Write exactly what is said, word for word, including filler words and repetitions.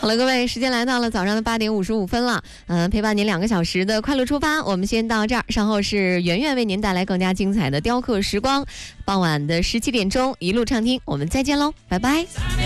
了，各位，时间来到了早上的八点五十五分了。嗯、呃，陪伴您两个小时的快乐出发，我们先到这儿，稍后是圆圆为您带来更加精彩的雕刻时光。傍晚的十七点钟，一路畅听，我们再见喽，拜拜。